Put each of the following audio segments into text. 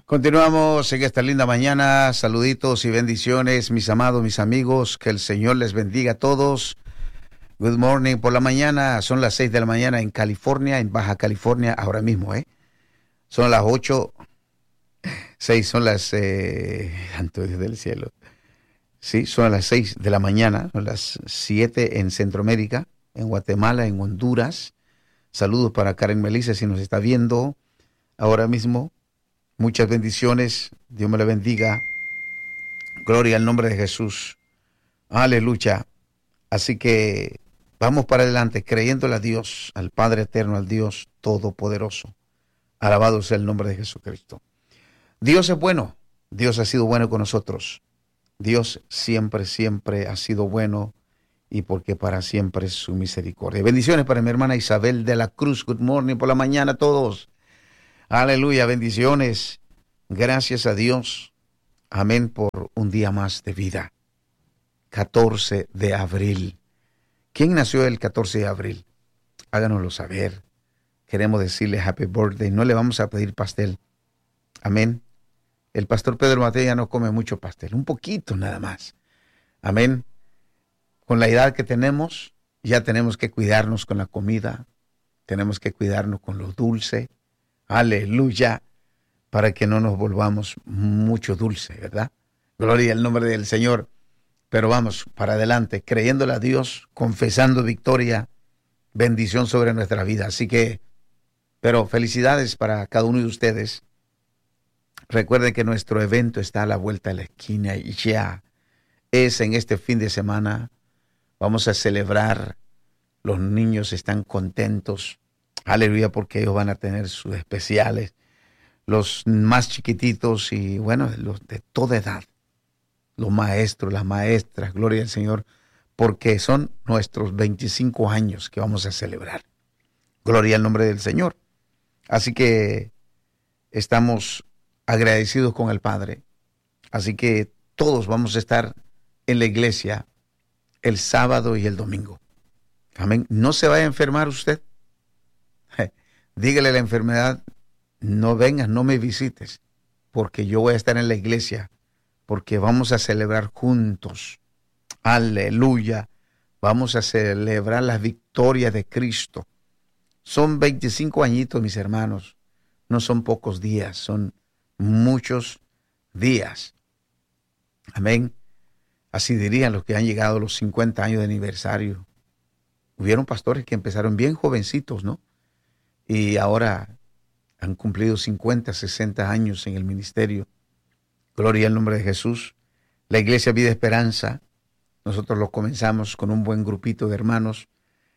Continuamos en esta linda mañana. Saluditos y bendiciones, mis amados, mis amigos. Que el Señor les bendiga a todos. Good morning por la mañana. Son las 6 de la mañana en California, en Baja California, ahora mismo, Son las 8, 6, son las... Santo Dios del cielo. Sí, son las 6 de la mañana, son las 7 en Centroamérica, en Guatemala, en Honduras. Saludos para Karen Melissa, si nos está viendo ahora mismo. Muchas bendiciones. Dios me le bendiga. Gloria al nombre de Jesús. Aleluya. Así que vamos para adelante, creyéndole a Dios, al Padre eterno, al Dios todopoderoso. Alabado sea el nombre de Jesucristo. Dios es bueno. Dios ha sido bueno con nosotros. Dios siempre, siempre ha sido bueno, y porque para siempre es su misericordia. Bendiciones para mi hermana Isabel de la Cruz. Good morning por la mañana a todos. Aleluya, bendiciones. Gracias a Dios. Amén por un día más de vida. 14 de abril. ¿Quién nació el 14 de abril? Háganoslo saber. Queremos decirle happy birthday. No le vamos a pedir pastel. Amén. El pastor Pedro Mateo ya no come mucho pastel. Un poquito nada más. Amén. Con la edad que tenemos, ya tenemos que cuidarnos con la comida. Tenemos que cuidarnos con lo dulce. Aleluya, para que no nos volvamos mucho dulce, ¿verdad? Gloria al nombre del Señor. Pero vamos para adelante, creyéndole a Dios, confesando victoria, bendición sobre nuestra vida. Así que, pero felicidades para cada uno de ustedes. Recuerden que nuestro evento está a la vuelta de la esquina y ya es en este fin de semana. Vamos a celebrar. Los niños están contentos. Aleluya, porque ellos van a tener sus especiales, los más chiquititos y bueno, los de toda edad, los maestros, las maestras, gloria al Señor, porque son nuestros 25 años que vamos a celebrar. Gloria al nombre del Señor. Así que estamos agradecidos con el Padre. Así que todos vamos a estar en la iglesia el sábado y el domingo. Amén. No se vaya a enfermar usted. Dígale a la enfermedad, no vengas, no me visites, porque yo voy a estar en la iglesia, porque vamos a celebrar juntos. Aleluya. Vamos a celebrar la victoria de Cristo. Son 25 añitos, mis hermanos. No son pocos días, son muchos días. Amén. Así dirían los que han llegado a los 50 años de aniversario. Hubieron pastores que empezaron bien jovencitos, ¿no? Y ahora han cumplido 50, 60 años en el ministerio. Gloria al nombre de Jesús. La Iglesia Vida Esperanza, nosotros lo comenzamos con un buen grupito de hermanos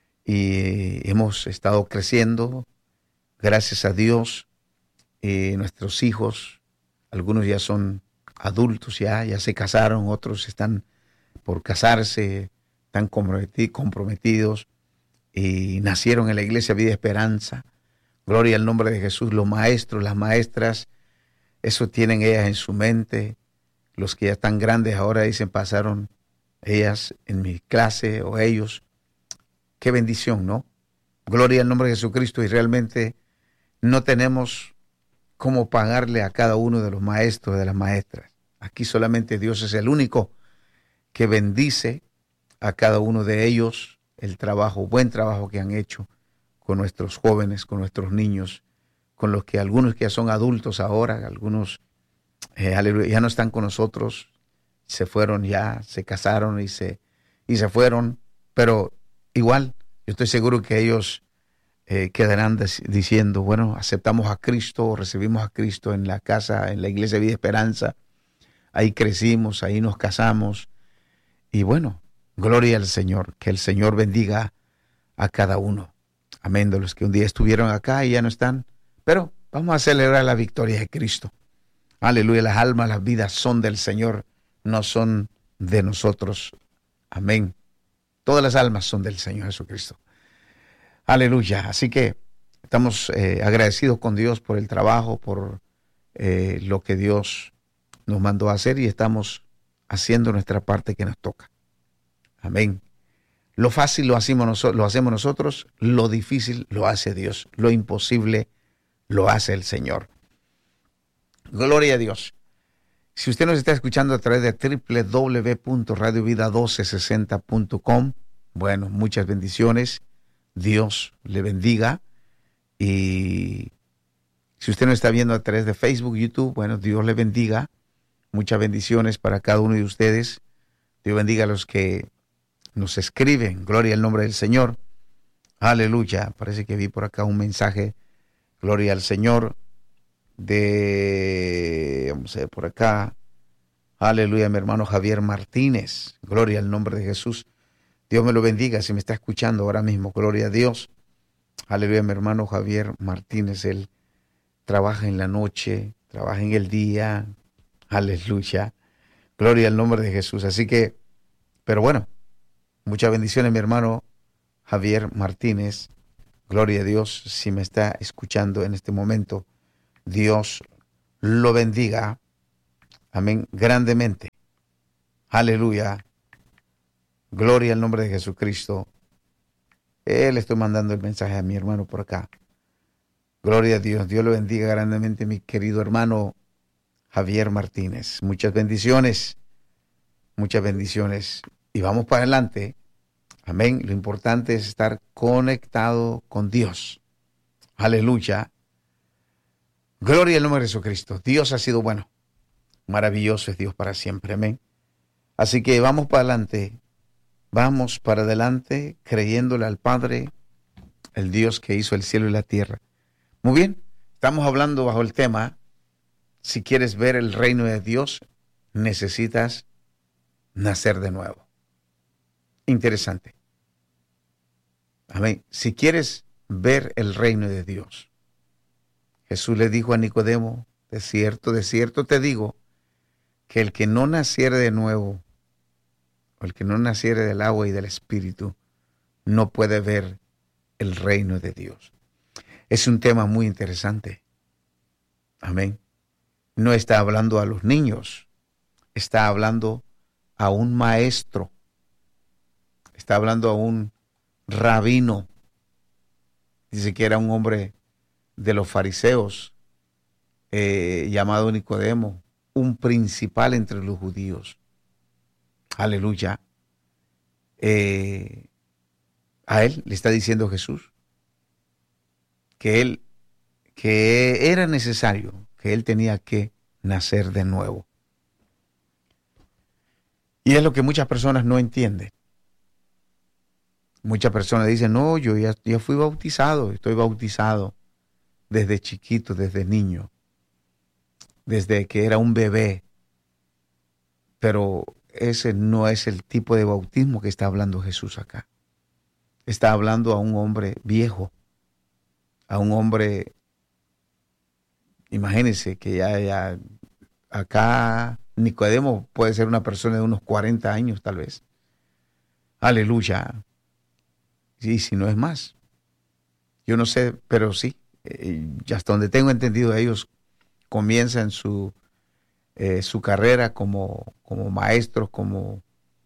y hemos estado creciendo, gracias a Dios. Nuestros hijos, algunos ya son adultos, ya se casaron, otros están por casarse, están comprometidos y nacieron en la Iglesia Vida Esperanza. Gloria al nombre de Jesús. Los maestros, las maestras, eso tienen ellas en su mente. Los que ya están grandes ahora dicen, pasaron ellas en mi clase o ellos. Qué bendición, ¿no? Gloria al nombre de Jesucristo. Y realmente no tenemos cómo pagarle a cada uno de los maestros y de las maestras. Aquí solamente Dios es el único que bendice a cada uno de ellos el trabajo, buen trabajo que han hecho con nuestros jóvenes, con nuestros niños, con los que algunos que ya son adultos ahora, algunos ya no están con nosotros, se fueron ya, se casaron y se fueron, pero igual yo estoy seguro que ellos quedarán diciendo, bueno, aceptamos a Cristo, recibimos a Cristo en la casa, en la Iglesia Vida Esperanza, ahí crecimos, ahí nos casamos, y bueno, gloria al Señor, que el Señor bendiga a cada uno. Amén, de los que un día estuvieron acá y ya no están. Pero vamos a celebrar la victoria de Cristo. Aleluya, las almas, las vidas son del Señor, no son de nosotros. Amén. Todas las almas son del Señor Jesucristo. Aleluya. Así que estamos agradecidos con Dios por el trabajo, por lo que Dios nos mandó a hacer y estamos haciendo nuestra parte que nos toca. Amén. Lo fácil lo hacemos nosotros, lo difícil lo hace Dios, lo imposible lo hace el Señor. Gloria a Dios. Si usted nos está escuchando a través de www.radiovida1260.com, bueno, muchas bendiciones. Dios le bendiga. Y si usted nos está viendo a través de Facebook, YouTube, bueno, Dios le bendiga. Muchas bendiciones para cada uno de ustedes. Dios bendiga a los que nos escriben. Gloria al nombre del Señor. Aleluya. Parece que vi por acá un mensaje. Gloria al Señor. Vamos a ver por acá. Aleluya, mi hermano Javier Martínez. Gloria al nombre de Jesús. Dios me lo bendiga si me está escuchando ahora mismo. Gloria a Dios. Aleluya, mi hermano Javier Martínez. Él trabaja en la noche, trabaja en el día. Aleluya. Gloria al nombre de Jesús. Así que, pero bueno, muchas bendiciones, mi hermano Javier Martínez. Gloria a Dios si me está escuchando en este momento. Dios lo bendiga. Amén. Grandemente. Aleluya. Gloria al nombre de Jesucristo. Le estoy mandando el mensaje a mi hermano por acá. Gloria a Dios. Dios lo bendiga grandemente, mi querido hermano Javier Martínez. Muchas bendiciones. Muchas bendiciones. Y vamos para adelante. Amén. Lo importante es estar conectado con Dios. Aleluya. Gloria al nombre de Jesucristo. Dios ha sido bueno. Maravilloso es Dios para siempre. Amén. Así que vamos para adelante. Vamos para adelante creyéndole al Padre, el Dios que hizo el cielo y la tierra. Muy bien. Estamos hablando bajo el tema, si quieres ver el reino de Dios, necesitas nacer de nuevo. Interesante. Amén. Si quieres ver el reino de Dios, Jesús le dijo a Nicodemo, de cierto te digo, que el que no naciere de nuevo, o el que no naciere del agua y del Espíritu, no puede ver el reino de Dios. Es un tema muy interesante. Amén. No está hablando a los niños, está hablando a un maestro, está hablando a un rabino. Dice que era un hombre de los fariseos, llamado Nicodemo, un principal entre los judíos. Aleluya. A él le está diciendo Jesús que era necesario, que él tenía que nacer de nuevo. Y es lo que muchas personas no entienden. Muchas personas dicen, no, yo ya fui bautizado, estoy bautizado desde chiquito, desde niño, desde que era un bebé. Pero ese no es el tipo de bautismo que está hablando Jesús acá. Está hablando a un hombre viejo, a un hombre, imagínense que ya acá Nicodemo puede ser una persona de unos 40 años tal vez. Aleluya. Y si no es más. Yo no sé, pero sí. Hasta donde tengo entendido, ellos comienzan su carrera como maestros, como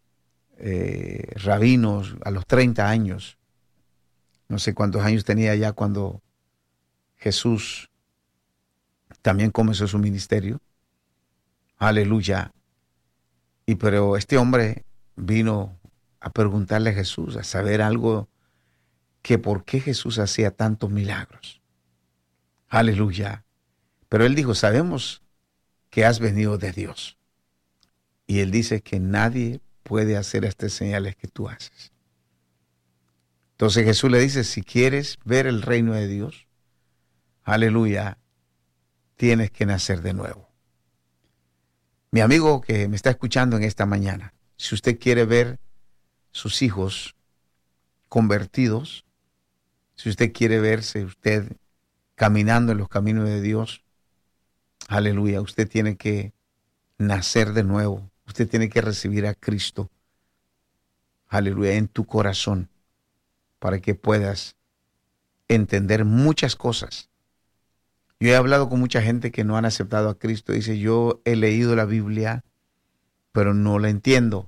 rabinos a los 30 años. No sé cuántos años tenía ya cuando Jesús también comenzó su ministerio. Aleluya. Pero este hombre vino a preguntarle a Jesús, a saber algo, que por qué Jesús hacía tantos milagros. Aleluya. Pero él dijo, sabemos que has venido de Dios. Y él dice que nadie puede hacer estas señales que tú haces. Entonces Jesús le dice, si quieres ver el reino de Dios, aleluya, tienes que nacer de nuevo. Mi amigo que me está escuchando en esta mañana, si usted quiere ver sus hijos convertidos, si usted quiere verse usted caminando en los caminos de Dios, aleluya, usted tiene que nacer de nuevo. Usted tiene que recibir a Cristo, aleluya, en tu corazón, para que puedas entender muchas cosas. Yo he hablado con mucha gente que no han aceptado a Cristo. Dice, yo he leído la Biblia, pero no la entiendo.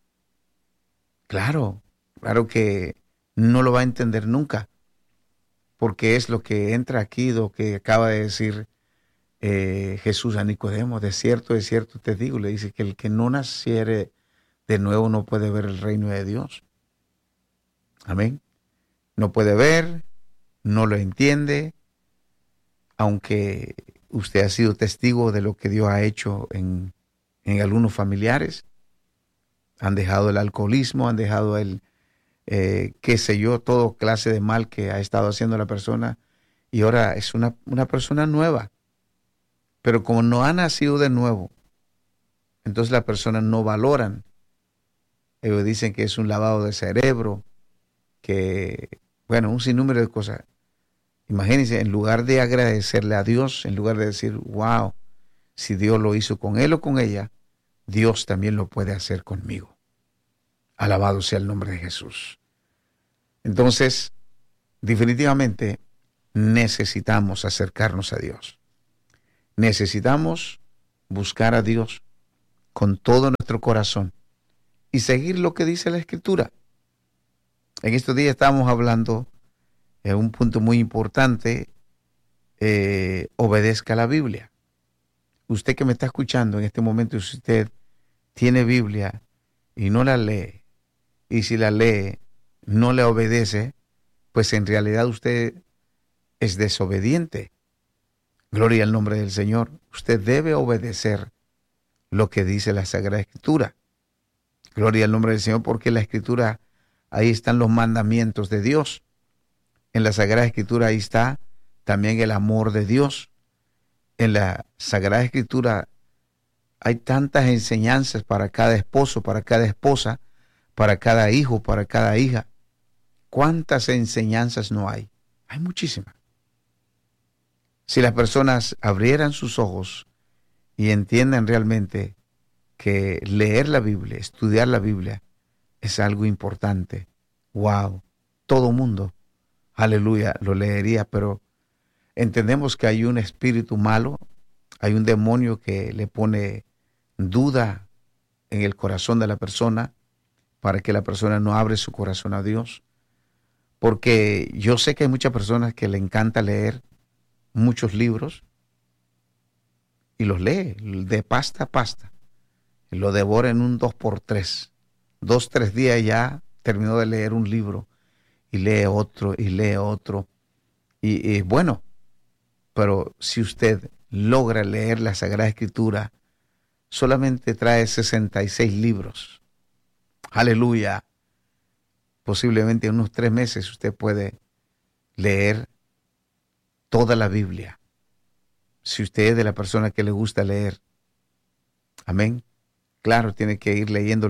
Claro que no lo va a entender nunca, porque es lo que entra aquí, lo que acaba de decir Jesús a Nicodemo, de cierto te digo, le dice que el que no naciere de nuevo no puede ver el reino de Dios. Amén. No puede ver, no lo entiende, aunque usted ha sido testigo de lo que Dios ha hecho en algunos familiares. Han dejado el alcoholismo, han dejado el, qué sé yo, todo clase de mal que ha estado haciendo la persona, y ahora es una persona nueva. Pero como no ha nacido de nuevo, entonces las personas no valoran. Ellos dicen que es un lavado de cerebro, que, bueno, un sinnúmero de cosas. Imagínense, en lugar de agradecerle a Dios, en lugar de decir, wow, si Dios lo hizo con él o con ella, Dios también lo puede hacer conmigo. Alabado sea el nombre de Jesús. Entonces, definitivamente necesitamos acercarnos a Dios. Necesitamos buscar a Dios con todo nuestro corazón y seguir lo que dice la Escritura. En estos días estábamos hablando de un punto muy importante, obedezca la Biblia. Usted que me está escuchando en este momento, si usted tiene Biblia y no la lee, y si la lee, no le obedece, pues en realidad usted es desobediente. Gloria al nombre del Señor. Usted debe obedecer lo que dice la Sagrada Escritura. Gloria al nombre del Señor, porque la Escritura, ahí están los mandamientos de Dios. En la Sagrada Escritura ahí está también el amor de Dios. En la Sagrada Escritura hay tantas enseñanzas para cada esposo, para cada esposa, para cada hijo, para cada hija. ¿Cuántas enseñanzas no hay? Hay muchísimas. Si las personas abrieran sus ojos y entiendan realmente que leer la Biblia, estudiar la Biblia, es algo importante. Wow, todo mundo, aleluya, lo leería, pero entendemos que hay un espíritu malo, hay un demonio que le pone duda en el corazón de la persona para que la persona no abre su corazón a Dios. Porque yo sé que hay muchas personas que le encanta leer muchos libros y los lee de pasta a pasta. Y lo devora en un 2x3. 2-3 días ya terminó de leer un libro y lee otro y lee otro. Y bueno, pero si usted logra leer la Sagrada Escritura, solamente trae 66 libros. Aleluya. Posiblemente en unos 3 meses usted puede leer toda la Biblia. Si usted es de la persona que le gusta leer. Amén. Claro, tiene que ir leyendo.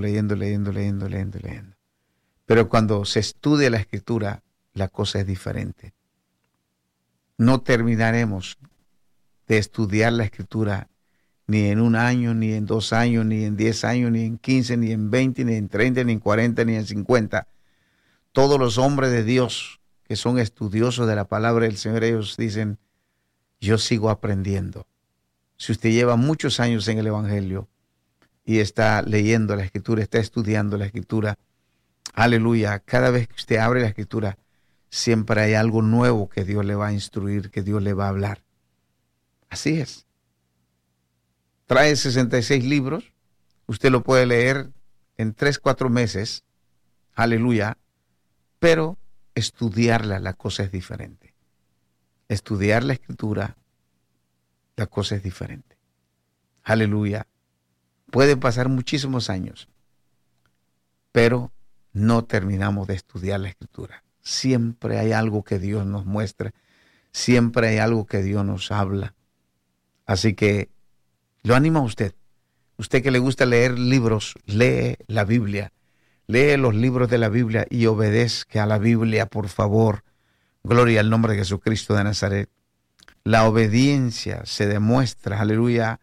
Pero cuando se estudia la Escritura, la cosa es diferente. No terminaremos de estudiar la Escritura ni en 1 año, ni en 2 años, ni en 10 años, ni en 15, ni en 20, ni en 30, ni en 40, ni en 50. Todos los hombres de Dios que son estudiosos de la palabra del Señor, ellos dicen, yo sigo aprendiendo. Si usted lleva muchos años en el Evangelio y está leyendo la Escritura, está estudiando la Escritura, aleluya, cada vez que usted abre la Escritura, siempre hay algo nuevo que Dios le va a instruir, que Dios le va a hablar. Así es. Trae 66 libros, usted lo puede leer en 3-4 meses, aleluya, pero estudiarla, la cosa es diferente. Estudiar la Escritura, la cosa es diferente. Aleluya. Pueden pasar muchísimos años, pero no terminamos de estudiar la Escritura. Siempre hay algo que Dios nos muestra, siempre hay algo que Dios nos habla. Así que lo animo a usted. Usted que le gusta leer libros, lee la Biblia. Lee los libros de la Biblia y obedezca a la Biblia, por favor. Gloria al nombre de Jesucristo de Nazaret. La obediencia se demuestra, aleluya,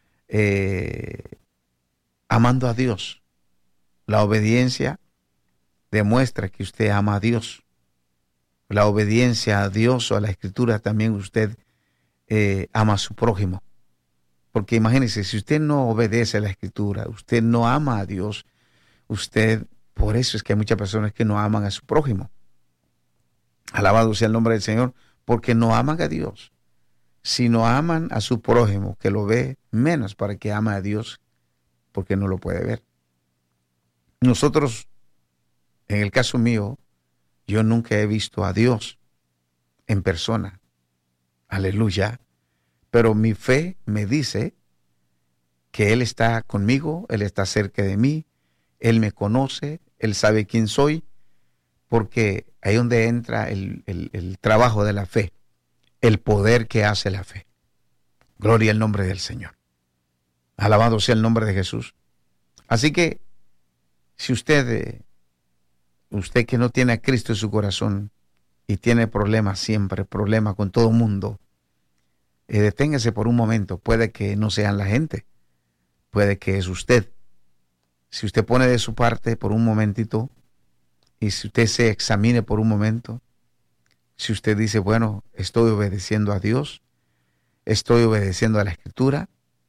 amando a Dios. La obediencia demuestra que usted ama a Dios. La obediencia a Dios o a la Escritura también usted ama a su prójimo. Porque imagínese, si usted no obedece a la Escritura, usted no ama a Dios, usted, por eso es que hay muchas personas que no aman a su prójimo. Alabado sea el nombre del Señor, porque no aman a Dios. sino aman a su prójimo, que lo ve menos para que ama a Dios, porque no lo puede ver. Nosotros, en el caso mío, yo nunca he visto a Dios en persona. Aleluya. Pero mi fe me dice que Él está conmigo, Él está cerca de mí, Él me conoce, Él sabe quién soy, porque ahí es donde entra el trabajo de la fe, el poder que hace la fe. Gloria al nombre del Señor. Alabado sea el nombre de Jesús. Así que, si usted que no tiene a Cristo en su corazón y tiene problemas siempre, problemas con todo el mundo, deténgase por un momento. Puede que no sean la gente, puede que es usted. Si usted pone de su parte por un momentito y si usted se examine por un momento, si usted dice, bueno, estoy obedeciendo a Dios, estoy obedeciendo a la Escritura.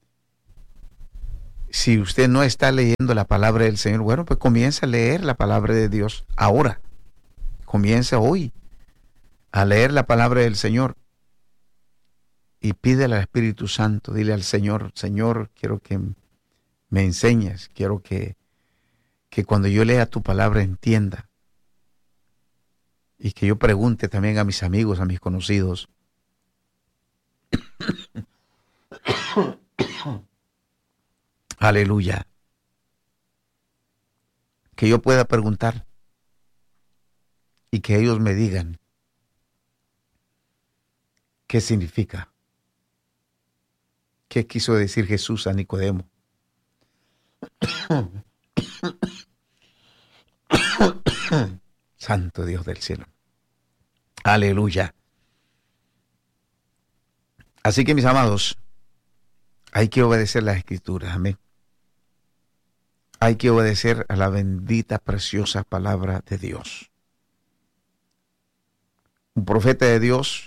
Si usted no está leyendo la palabra del Señor, bueno, pues comience a leer la palabra de Dios ahora. Comience hoy a leer la palabra del Señor y pídele al Espíritu Santo, dile al Señor, Señor, quiero que me enseñes, quiero que cuando yo lea tu palabra entienda y que yo pregunte también a mis amigos, a mis conocidos. Aleluya. Que yo pueda preguntar y que ellos me digan qué significa, qué quiso decir Jesús a Nicodemo. Santo Dios del cielo. Aleluya. Así que, mis amados, hay que obedecer las Escrituras. Amén. Hay que obedecer a la bendita, preciosa palabra de Dios. Un profeta de Dios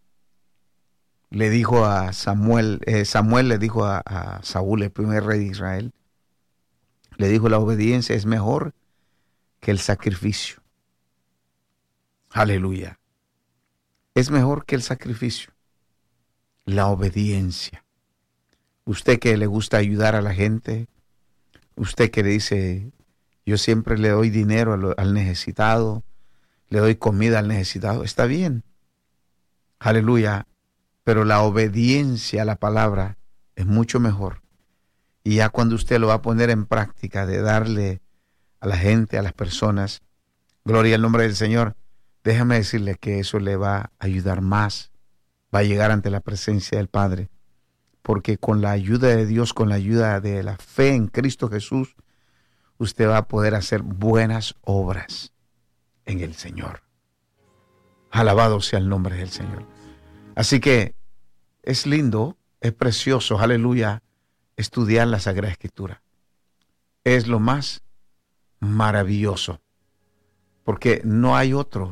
le dijo a Samuel, Samuel le dijo a Saúl, el primer rey de Israel, le dijo, la obediencia es mejor que el sacrificio. Aleluya. Es mejor que el sacrificio. La obediencia. Usted que le gusta ayudar a la gente, usted que le dice, yo siempre le doy dinero al necesitado, le doy comida al necesitado, está bien. Aleluya. Pero la obediencia a la palabra es mucho mejor. Y ya cuando usted lo va a poner en práctica de darle a la gente, a las personas, gloria al nombre del Señor, déjame decirle que eso le va a ayudar más, va a llegar ante la presencia del Padre, porque con la ayuda de Dios, con la ayuda de la fe en Cristo Jesús, usted va a poder hacer buenas obras en el Señor. Alabado sea el nombre del Señor. Así que es lindo, es precioso, aleluya, estudiar la Sagrada Escritura. Es lo más maravilloso, porque no hay otro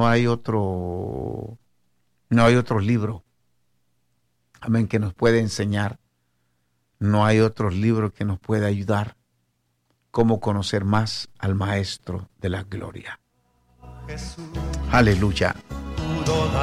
libro, amén, que nos puede enseñar. No hay otro libro que nos pueda ayudar cómo conocer más al Maestro de la Gloria. Aleluya.